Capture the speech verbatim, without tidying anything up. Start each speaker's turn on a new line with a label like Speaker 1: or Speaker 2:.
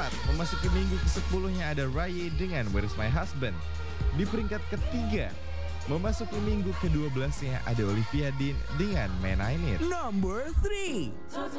Speaker 1: keempat, memasuki minggu kesepuluhnya ada Ray dengan Where's My Husband. Di peringkat ketiga, memasuki minggu kedua belasnya ada Olivia Dean dengan Man I Need.
Speaker 2: Number three.